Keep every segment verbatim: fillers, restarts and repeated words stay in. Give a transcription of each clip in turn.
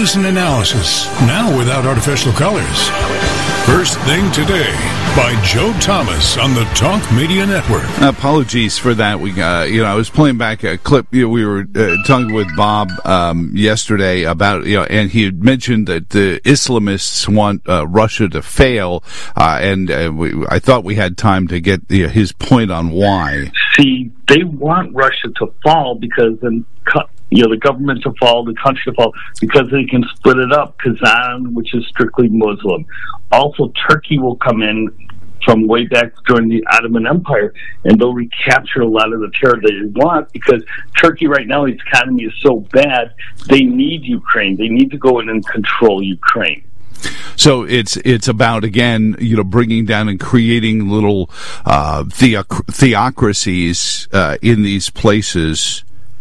news and analysis, now without artificial colors. First Thing Today by Joe Thomas on the Talk Media Network. Apologies for that. We, uh, you know, I was playing back a clip. You know, we were uh, talking with Bob um, yesterday about, you know, and he had mentioned that the Islamists want uh, Russia to fail, uh, and uh, we, I thought we had time to get you know, his point on why. See, they want Russia to fall because then. Cut. You know, the government to fall, the country to fall, because they can split it up. Kazan, which is strictly Muslim. Also, Turkey will come in from way back during the Ottoman Empire, and they'll recapture a lot of the territory they want, because Turkey right now, its economy is so bad, they need Ukraine. They need to go in and control Ukraine. So it's it's about, again, you know, bringing down and creating little uh, theoc- theocracies uh, in these places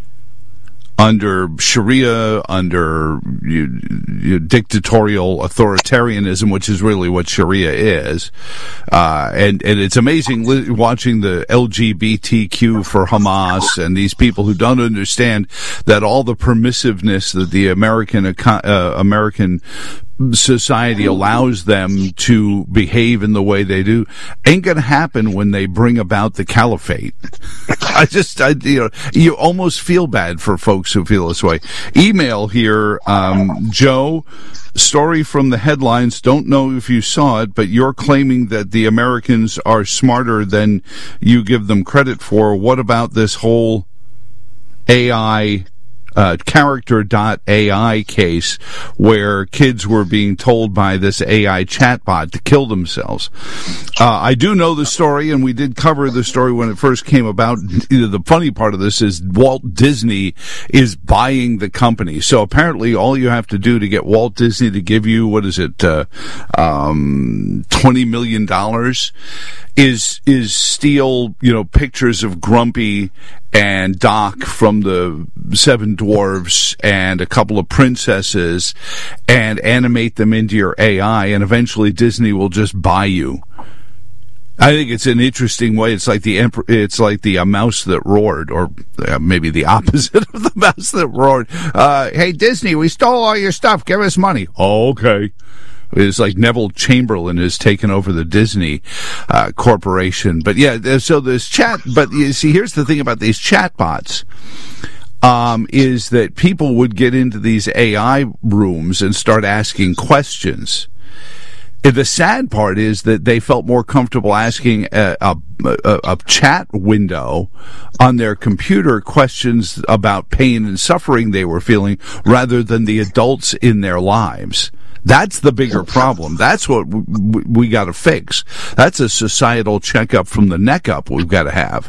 under Sharia, under you, you, dictatorial authoritarianism, which is really what Sharia is. Uh, and, and it's amazing li- watching the L G B T Q for Hamas and these people who don't understand that all the permissiveness that the American, uh, American society allows them to behave in the way they do ain't going to happen when they bring about the caliphate. I just, I, you know, you almost feel bad for folks who feel this way. Email here, um, Joe, story from the headlines. Don't know if you saw it, but you're claiming that the Americans are smarter than you give them credit for. What about this whole A I Uh, character dot A I case where kids were being told by this A I chatbot to kill themselves? Uh, I do know the story, and we did cover the story when it first came about. The funny part of this is Walt Disney is buying the company. So apparently all you have to do to get Walt Disney to give you, what is it, uh, um, twenty million dollars is, is steal, you know, pictures of Grumpy and Doc from the Seven Dwarfs and a couple of princesses and animate them into your A I, and eventually Disney will just buy you. I think it's an interesting way. It's like the emperor, it's like the uh, mouse that roared, or uh, maybe the opposite of the mouse that roared. Uh, hey, Disney, we stole all your stuff. Give us money. Oh, okay. It's like Neville Chamberlain has taken over the Disney uh, corporation. But yeah, so this chat, but you see, here's the thing about these chatbots. Um, is that people would get into these A I rooms and start asking questions. The sad part is that they felt more comfortable asking a, a, a, a chat window on their computer questions about pain and suffering they were feeling, rather than the adults in their lives. That's the bigger problem. That's what we, we got to fix. That's a societal checkup from the neck up we've got to have.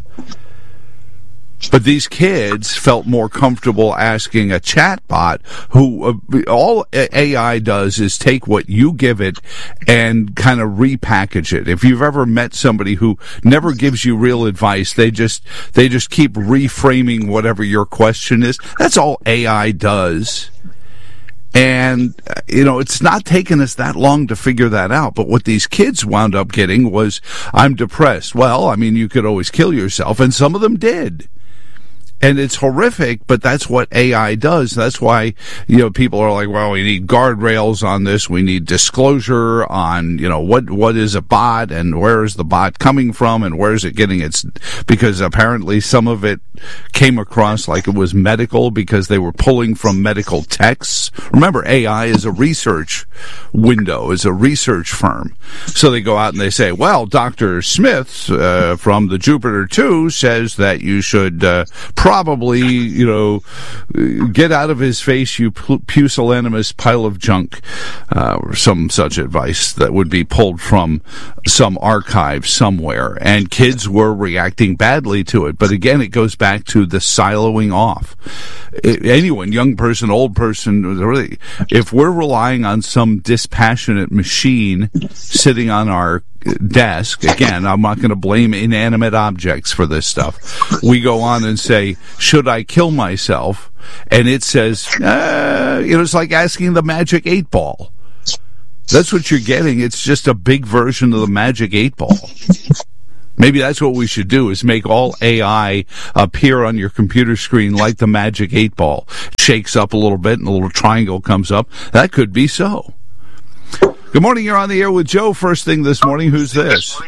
But these kids felt more comfortable asking a chatbot who, uh, all A I does is take what you give it and kind of repackage it. If you've ever met somebody who never gives you real advice, they just, they just keep reframing whatever your question is. That's all A I does. And, you know, it's not taken us that long to figure that out. But what these kids wound up getting was, I'm depressed. Well, I mean, you could always kill yourself, and some of them did. And it's horrific, but that's what A I does. That's why, you know, people are like, well, we need guardrails on this. We need disclosure on, you know, what, what is a bot and where is the bot coming from and where is it getting its, because apparently some of it came across like it was medical because they were pulling from medical texts. Remember, A I is a research window, is a research firm. So they go out and they say, well, Doctor Smith, uh, from the Jupiter two says that you should, uh, probably, you know, get out of his face, you pusillanimous pile of junk, uh, or some such advice that would be pulled from some archive somewhere. And kids were reacting badly to it. But again, it goes back to the siloing off. Anyone, young person, old person, really, if we're relying on some dispassionate machine sitting on our desk, again, I'm not going to blame inanimate objects for this stuff. We go on and say, should I kill myself? And it says, uh, you know, it's like asking the magic eight ball. That's what you're getting. It's just a big version of the magic eight ball. Maybe that's what we should do, is make all A I appear on your computer screen like the Magic eight Ball. Shakes up a little bit and a little triangle comes up. That could be so. Good morning, you're on the air with Joe. First thing this morning, who's this?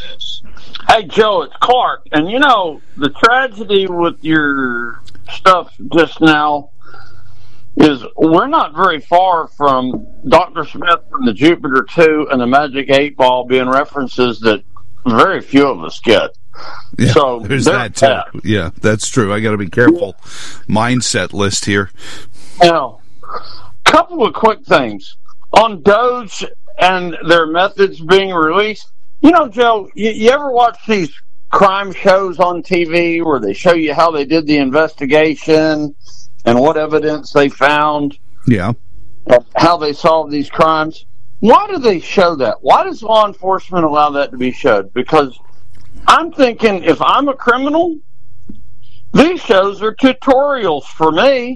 Hey, Joe, it's Clark. And, you know, the tragedy with your stuff just now is we're not very far from Doctor Smith from the Jupiter two and the Magic eight Ball being references that very few of us get. Yeah, so there's that, too. That. Yeah, that's true. I got to be careful. Mindset list here. Now, a couple of quick things. On Doge and their methods being released, you know, Joe, you, you ever watch these crime shows on T V where they show you how they did the investigation and what evidence they found? Yeah. How they solved these crimes? Why do they show that? Why does law enforcement allow that to be showed? Because I'm thinking, if I'm a criminal, these shows are tutorials for me.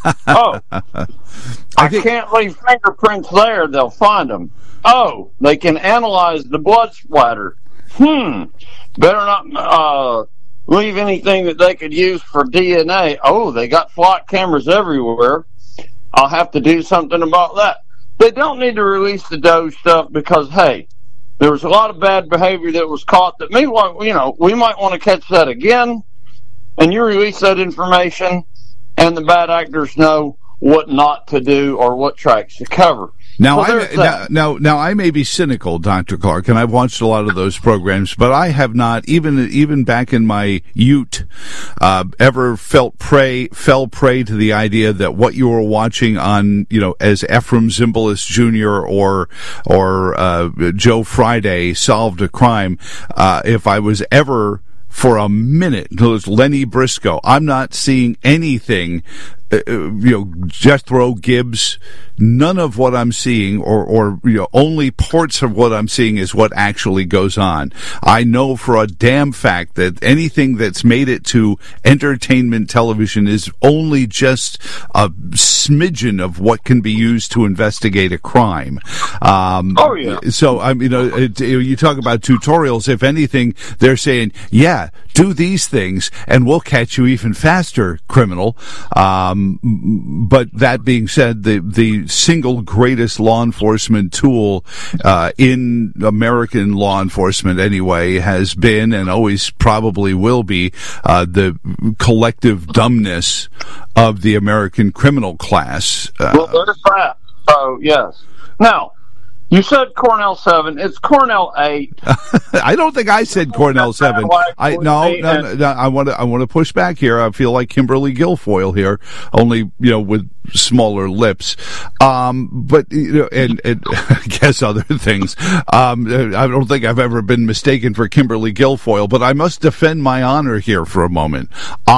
Oh, I, I think... can't leave fingerprints there. They'll find them. Oh, they can analyze the blood splatter. Hmm. Better not uh, leave anything that they could use for D N A. Oh, they got flock cameras everywhere. I'll have to do something about that. They don't need to release the Doge stuff because, hey, there was a lot of bad behavior that was caught that, meanwhile, you know, we might want to catch that again. And you release that information, and the bad actors know what not to do or what tracks to cover. Now, so I, now, now, now, I may be cynical, Doctor Clark, and I've watched a lot of those programs, but I have not, even even back in my youth, uh, ever felt prey, fell prey to the idea that what you were watching on, you know, as Ephraim Zimbalist Junior or or uh, Joe Friday solved a crime, uh, if I was ever for a minute, those Lenny Briscoe, I'm not seeing anything, uh, you know, Jethro Gibbs, none of what I'm seeing, or, or, you know, only parts of what I'm seeing is what actually goes on. I know for a damn fact that anything that's made it to entertainment television is only just a smidgen of what can be used to investigate a crime. Um, oh, yeah. So, I mean, you know, it, you talk about tutorials. If anything, they're saying, yeah, do these things and we'll catch you even faster, criminal. Um, but that being said, the, the single greatest law enforcement tool, uh, in American law enforcement anyway, has been and always probably will be, uh, the collective dumbness of the American criminal class. Uh, well, there's that. So, yes. Now, you said Cornell seven. It's Cornell eight. I don't think I said Cornell seven. I no, no, no, no. I want to. I want to push back here. I feel like Kimberly Guilfoyle here, only you know with smaller lips. Um, but you know, and, and I guess other things. Um, I don't think I've ever been mistaken for Kimberly Guilfoyle. But I must defend my honor here for a moment.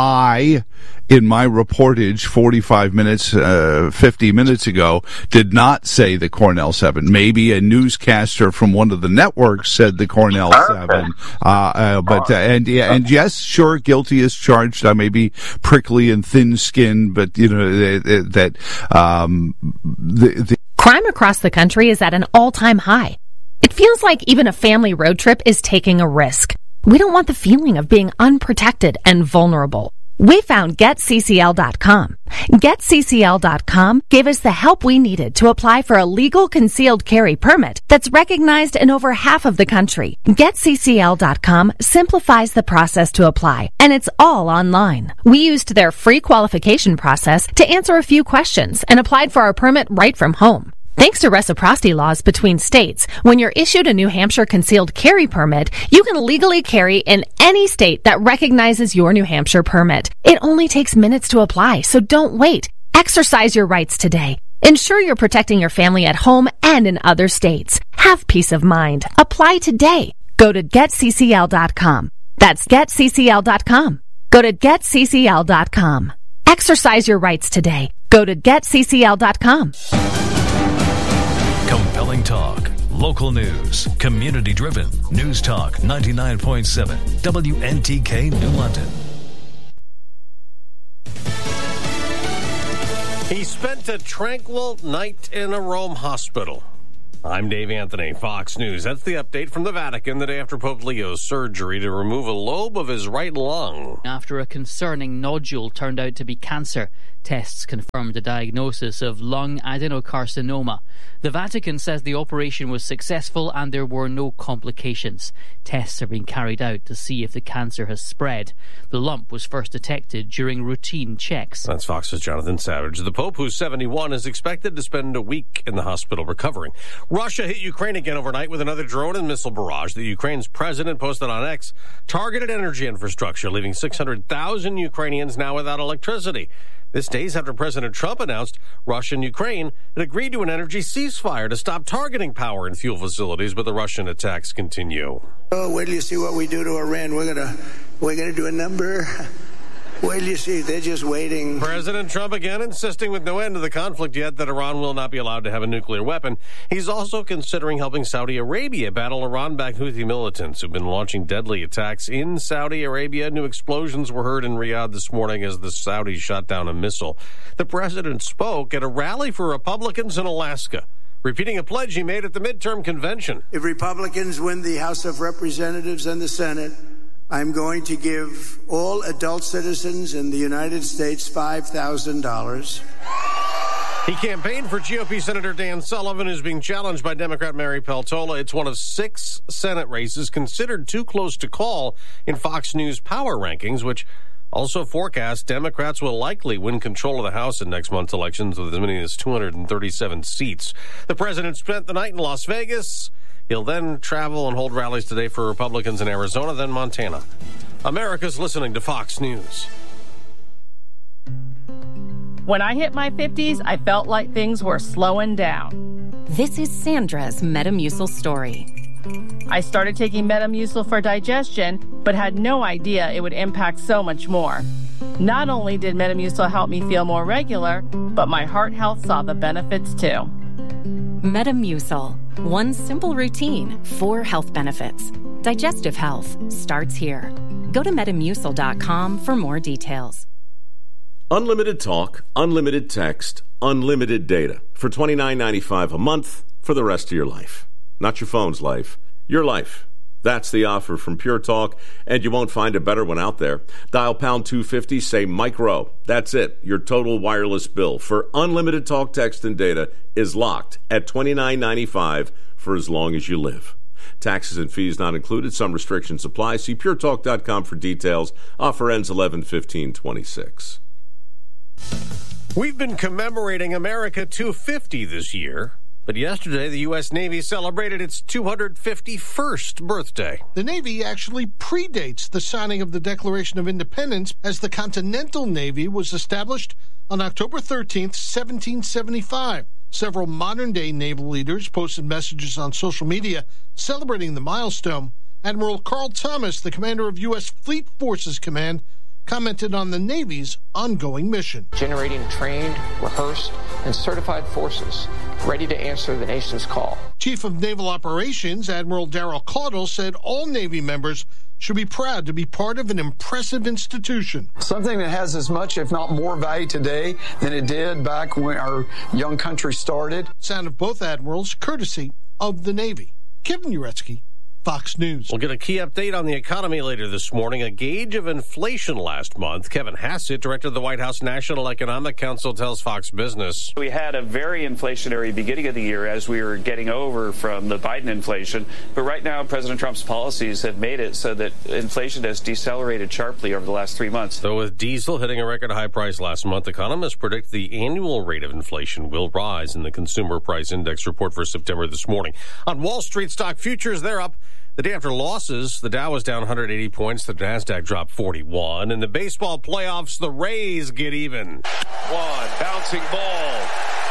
I, in my reportage forty-five minutes, uh, fifty minutes ago, did not say the Cornell seven. Maybe a newscaster from one of the networks said the Cornell seven. Uh, uh, but, uh, and, yeah, and yes, sure, guilty as charged. I may be prickly and thin-skinned, but, you know, that, um, the, the crime across the country is at an all-time high. It feels like even a family road trip is taking a risk. We don't want the feeling of being unprotected and vulnerable. We found Get C C L dot com. Get C C L dot com gave us the help we needed to apply for a legal concealed carry permit that's recognized in over half of the country. Get C C L dot com simplifies the process to apply, and it's all online. We used their free qualification process to answer a few questions and applied for our permit right from home. Thanks to reciprocity laws between states, when you're issued a New Hampshire concealed carry permit, you can legally carry in any state that recognizes your New Hampshire permit. It only takes minutes to apply, so don't wait. Exercise your rights today. Ensure you're protecting your family at home and in other states. Have peace of mind. Apply today. Go to Get C C L dot com. That's Get C C L dot com. Go to Get C C L dot com. Exercise your rights today. Go to Get C C L dot com. Compelling talk, local news, community-driven. News Talk ninety-nine point seven, W N T K New London. He spent a tranquil night in a Rome hospital. I'm Dave Anthony, Fox News. That's the update from the Vatican the day after Pope Leo's surgery to remove a lobe of his right lung. After a concerning nodule turned out to be cancer, tests confirmed a diagnosis of lung adenocarcinoma. The Vatican says the operation was successful and there were no complications. Tests are being carried out to see if the cancer has spread. The lump was first detected during routine checks. That's Fox's Jonathan Savage. The Pope, who's seventy-one, is expected to spend a week in the hospital recovering. Russia hit Ukraine again overnight with another drone and missile barrage. The Ukraine's president posted on X targeted energy infrastructure, leaving six hundred thousand Ukrainians now without electricity. This days after President Trump announced Russia and Ukraine had agreed to an energy ceasefire to stop targeting power and fuel facilities, but the Russian attacks continue. Oh, wait till you see what we do to Iran. We're gonna, we're gonna do a number. Wait till you see. They're just waiting. President Trump again insisting with no end to the conflict yet that Iran will not be allowed to have a nuclear weapon. He's also considering helping Saudi Arabia battle Iran-backed Houthi militants who've been launching deadly attacks in Saudi Arabia. New explosions were heard in Riyadh this morning as the Saudis shot down a missile. The president spoke at a rally for Republicans in Alaska, repeating a pledge he made at the midterm convention. If Republicans win the House of Representatives and the Senate, I'm going to give all adult citizens in the United States five thousand dollars. He campaigned for G O P Senator Dan Sullivan, who's being challenged by Democrat Mary Peltola. It's one of six Senate races considered too close to call in Fox News power rankings, which also forecast Democrats will likely win control of the House in next month's elections with as many as two hundred thirty-seven seats. The president spent the night in Las Vegas. He'll then travel and hold rallies today for Republicans in Arizona, then Montana. America's listening to Fox News. When I hit my fifties, I felt like things were slowing down. This is Sandra's Metamucil story. I started taking Metamucil for digestion, but had no idea it would impact so much more. Not only did Metamucil help me feel more regular, but my heart health saw the benefits too. Metamucil. One simple routine, four health benefits. Digestive health starts here. Go to metamucil dot com for more details. Unlimited talk, unlimited text, unlimited data for twenty-nine ninety-five a month for the rest of your life. Not your phone's life, your life. That's the offer from Pure Talk, and you won't find a better one out there. Dial pound two fifty, say Mike Rowe. That's it. Your total wireless bill for unlimited talk, text, and data is locked at twenty-nine ninety-five for as long as you live. Taxes and fees not included. Some restrictions apply. See pure talk dot com for details. Offer ends eleven fifteen twenty-six. We've been commemorating America two fifty this year. But yesterday, the U S Navy celebrated its two hundred fifty-first birthday. The Navy actually predates the signing of the Declaration of Independence, as the Continental Navy was established on October thirteenth, seventeen seventy-five. Several modern-day naval leaders posted messages on social media celebrating the milestone. Admiral Carl Thomas, the commander of U S Fleet Forces Command, commented on the Navy's ongoing mission. Generating trained, rehearsed, and certified forces ready to answer the nation's call. Chief of Naval Operations, Admiral Darrell Caudle, said all Navy members should be proud to be part of an impressive institution. Something that has as much, if not more, value today than it did back when our young country started. Sound of both admirals, courtesy of the Navy. Kevin Uretsky, Fox News. We'll get a key update on the economy later this morning. A gauge of inflation last month. Kevin Hassett, director of the White House National Economic Council, tells Fox Business. We had a very inflationary beginning of the year as we were getting over from the Biden inflation. But right now, President Trump's policies have made it so that inflation has decelerated sharply over the last three months. Though with diesel hitting a record high price last month, economists predict the annual rate of inflation will rise in the Consumer Price Index report for September this morning. On Wall Street, stock futures, they're up. The day after losses, the Dow was down one hundred eighty points. The NASDAQ dropped forty-one. In the baseball playoffs, the Rays get even. One bouncing ball.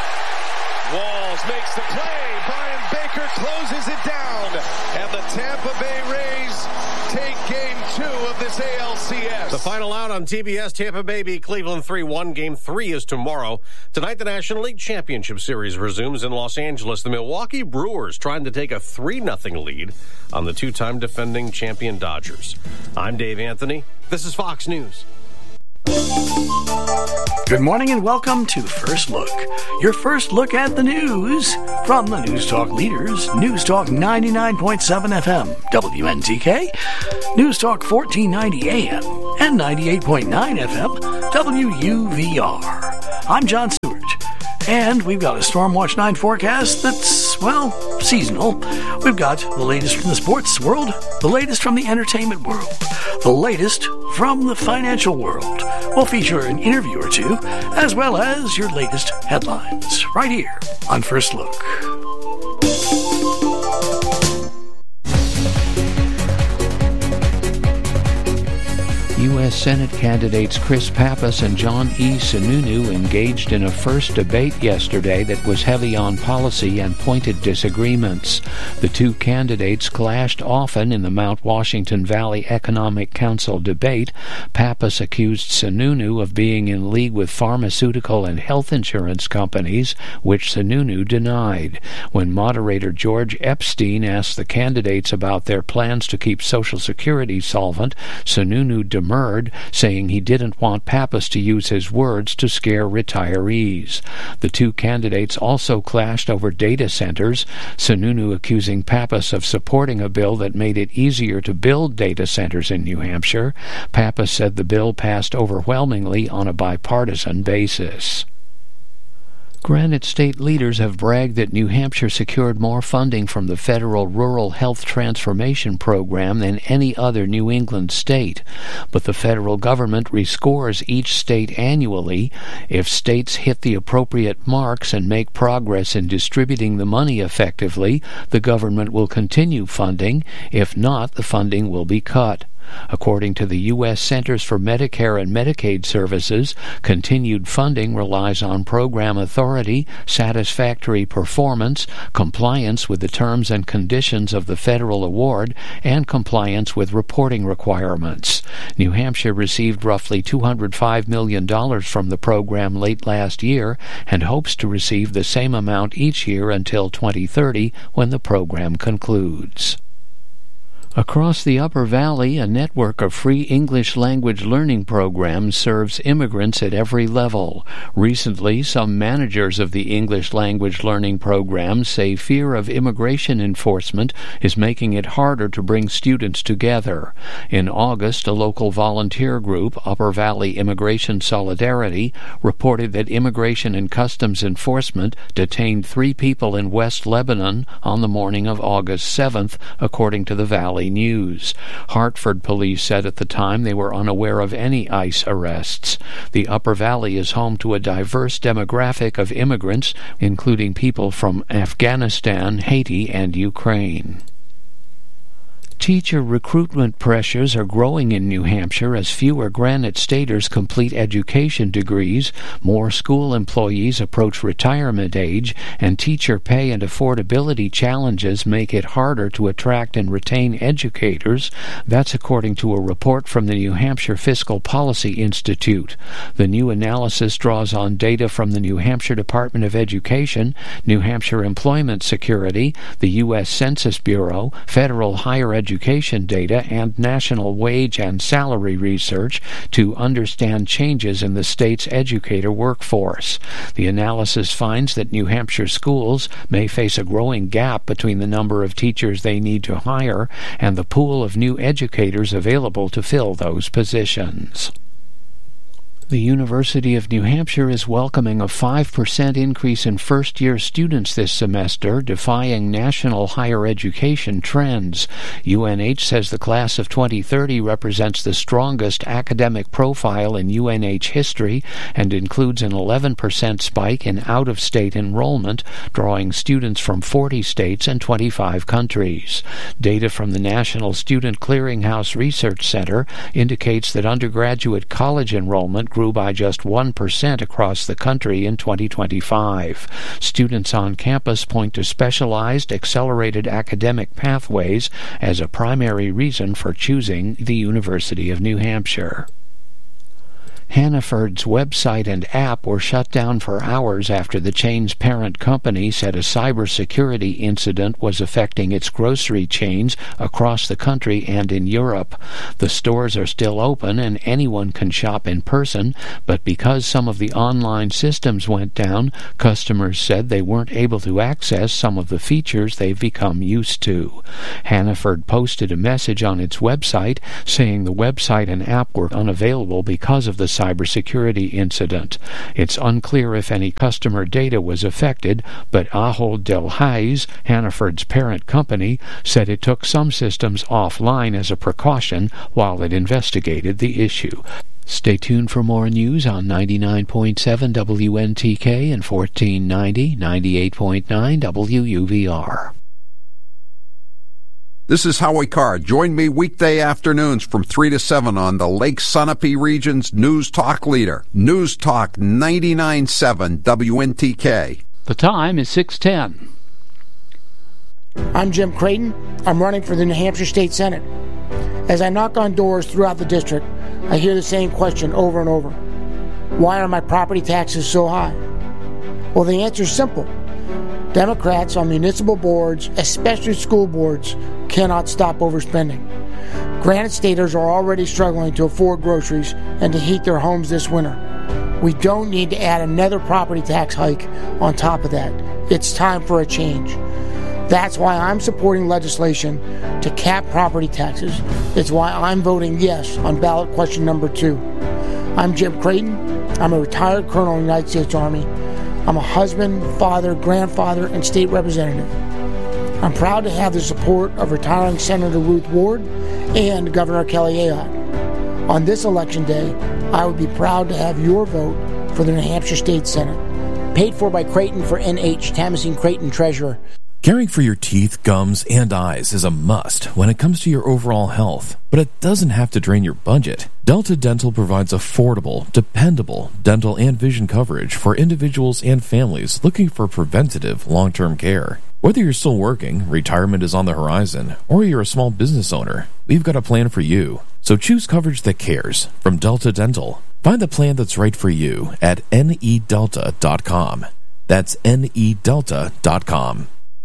Walls makes the play. Brian Baker closes it down. And the Tampa Bay Rays take game two of this A L C S. The final out on T B S, Tampa Bay beat Cleveland three one. Game three is tomorrow. Tonight, the National League Championship Series resumes in Los Angeles. The Milwaukee Brewers trying to take a three nothing lead on the two-time defending champion Dodgers. I'm Dave Anthony. This is Fox News. Good morning and welcome to First Look, your first look at the news from the News Talk leaders, News Talk ninety-nine point seven F M, W N T K, News Talk fourteen ninety A M, and ninety-eight point nine F M, W U V R. I'm John Stewart, and we've got a Stormwatch nine forecast that's, well, seasonal. We've got the latest from the sports world, the latest from the entertainment world, the latest from the financial world. We'll feature an interview or two, as well as your latest headlines, right here on First Look. U S Senate candidates Chris Pappas and John E. Sununu engaged in a first debate yesterday that was heavy on policy and pointed disagreements. The two candidates clashed often in the Mount Washington Valley Economic Council debate. Pappas accused Sununu of being in league with pharmaceutical and health insurance companies, which Sununu denied. When moderator George Epstein asked the candidates about their plans to keep Social Security solvent, Sununu demurred, saying he didn't want Pappas to use his words to scare retirees. The two candidates also clashed over data centers, Sununu accusing Pappas of supporting a bill that made it easier to build data centers in New Hampshire. Pappas said the bill passed overwhelmingly on a bipartisan basis. Granite State leaders have bragged that New Hampshire secured more funding from the federal Rural Health Transformation Program than any other New England state. But the federal government rescores each state annually. If states hit the appropriate marks and make progress in distributing the money effectively, the government will continue funding. If not, the funding will be cut. According to the U S Centers for Medicare and Medicaid Services, continued funding relies on program authority, satisfactory performance, compliance with the terms and conditions of the federal award, and compliance with reporting requirements. New Hampshire received roughly two hundred five million dollars from the program late last year and hopes to receive the same amount each year until twenty thirty, when the program concludes. Across the Upper Valley, a network of free English language learning programs serves immigrants at every level. Recently, some managers of the English language learning programs say fear of immigration enforcement is making it harder to bring students together. In August, a local volunteer group, Upper Valley Immigration Solidarity, reported that Immigration and Customs Enforcement detained three people in West Lebanon on the morning of August seventh, according to the Valley News. Hartford police said at the time they were unaware of any ICE arrests. The Upper Valley is home to a diverse demographic of immigrants, including people from Afghanistan, Haiti, and Ukraine. Teacher recruitment pressures are growing in New Hampshire as fewer Granite Staters complete education degrees, more school employees approach retirement age, and teacher pay and affordability challenges make it harder to attract and retain educators. That's according to a report from the New Hampshire Fiscal Policy Institute. The new analysis draws on data from the New Hampshire Department of Education, New Hampshire Employment Security, the U S Census Bureau, federal higher education education data, and national wage and salary research to understand changes in the state's educator workforce. The analysis finds that New Hampshire schools may face a growing gap between the number of teachers they need to hire and the pool of new educators available to fill those positions. The University of New Hampshire is welcoming a five percent increase in first-year students this semester, defying national higher education trends. U N H says the class of twenty thirty represents the strongest academic profile in U N H history and includes an eleven percent spike in out-of-state enrollment, drawing students from forty states and twenty-five countries. Data from the National Student Clearinghouse Research Center indicates that undergraduate college enrollment grew by just one percent across the country in twenty twenty-five. Students on campus point to specialized, accelerated academic pathways as a primary reason for choosing the University of New Hampshire. Hannaford's website and app were shut down for hours after the chain's parent company said a cybersecurity incident was affecting its grocery chains across the country and in Europe. The stores are still open and anyone can shop in person, but because some of the online systems went down, customers said they weren't able to access some of the features they've become used to. Hannaford posted a message on its website saying the website and app were unavailable because of the cybersecurity incident. It's unclear if any customer data was affected, but Ahold Delhaize, Hannaford's parent company, said it took some systems offline as a precaution while it investigated the issue. Stay tuned for more news on ninety-nine point seven W N T K and fourteen ninety, ninety-eight point nine W U V R. This is Howie Carr. Join me weekday afternoons from three to seven on the Lake Sunapee region's News Talk leader, News Talk ninety-nine point seven W N T K. The time is six ten. I'm Jim Creighton. I'm running for the New Hampshire State Senate. As I knock on doors throughout the district, I hear the same question over and over. Why are my property taxes so high? Well, the answer is simple. Democrats on municipal boards, especially school boards, cannot stop overspending. Granite Staters are already struggling to afford groceries and to heat their homes this winter. We don't need to add another property tax hike on top of that. It's time for a change. That's why I'm supporting legislation to cap property taxes. It's why I'm voting yes on ballot question number two. I'm Jim Creighton. I'm a retired colonel in the United States Army. I'm a husband, father, grandfather, and state representative. I'm proud to have the support of retiring Senator Ruth Ward and Governor Kelly Ayotte. On this election day, I would be proud to have your vote for the New Hampshire State Senate. Paid for by Creighton for N H, Tamazine Creighton Treasurer. Caring for your teeth, gums, and eyes is a must when it comes to your overall health, but it doesn't have to drain your budget. Delta Dental provides affordable, dependable dental and vision coverage for individuals and families looking for preventative long-term care. Whether you're still working, retirement is on the horizon, or you're a small business owner, we've got a plan for you. So choose coverage that cares from Delta Dental. Find the plan that's right for you at N E delta dot com. That's N E delta dot com.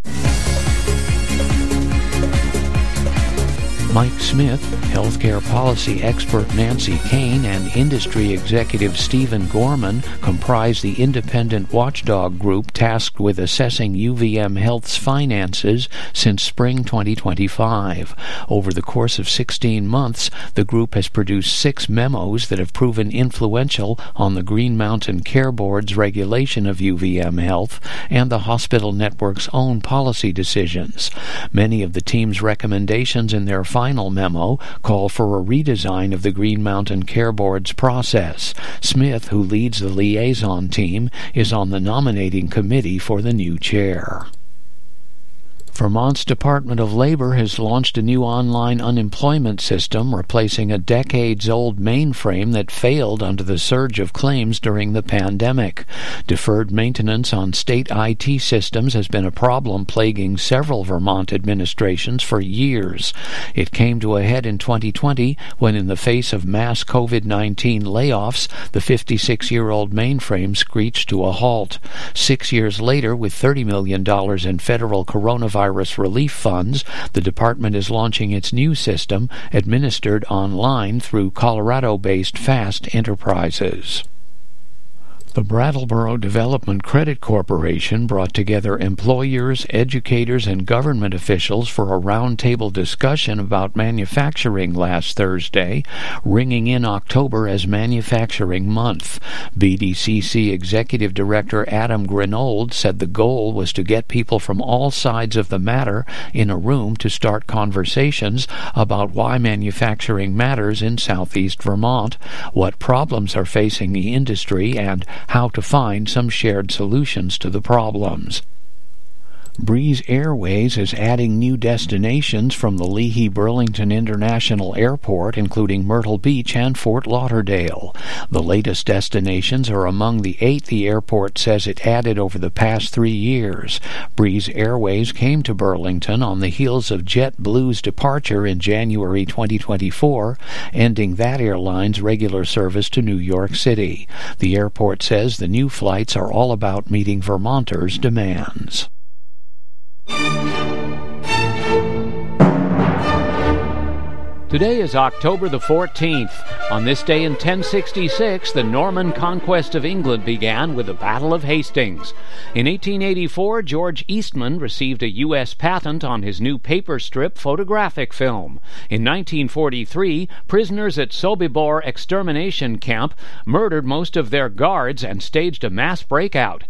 Mike Smith, healthcare policy expert Nancy Kane, and industry executive Stephen Gorman comprise the independent watchdog group tasked with assessing U V M Health's finances since spring twenty twenty-five. Over the course of sixteen months, the group has produced six memos that have proven influential on the Green Mountain Care Board's regulation of U V M Health and the hospital network's own policy decisions. Many of the team's recommendations in their final memo call for a redesign of the Green Mountain Care Board's process. Smith, who leads the liaison team, is on the nominating committee for the new chair. Vermont's Department of Labor has launched a new online unemployment system, replacing a decades-old mainframe that failed under the surge of claims during the pandemic. Deferred maintenance on state I T systems has been a problem plaguing several Vermont administrations for years. It came to a head in twenty twenty when, in the face of mass COVID nineteen layoffs, the fifty-six-year-old mainframe screeched to a halt. Six years later, with thirty million dollars in federal coronavirus relief funds, the department is launching its new system, administered online through Colorado-based Fast Enterprises. The Brattleboro Development Credit Corporation brought together employers, educators, and government officials for a roundtable discussion about manufacturing last Thursday, ringing in October as Manufacturing Month. B D C C Executive Director Adam Grinold said the goal was to get people from all sides of the matter in a room to start conversations about why manufacturing matters in southeast Vermont, what problems are facing the industry, and how to find some shared solutions to the problems. Breeze Airways is adding new destinations from the Leahy-Burlington International Airport, including Myrtle Beach and Fort Lauderdale. The latest destinations are among the eight the airport says it added over the past three years. Breeze Airways came to Burlington on the heels of JetBlue's departure in January twenty twenty-four, ending that airline's regular service to New York City. The airport says the new flights are all about meeting Vermonters' demands. Today is October the fourteenth. On this day in ten sixty-six, the Norman conquest of England began with the Battle of Hastings. In eighteen eighty-four, George Eastman received a U S patent on his new paper strip photographic film. In nineteen forty-three, prisoners at Sobibor extermination camp murdered most of their guards and staged a mass breakout.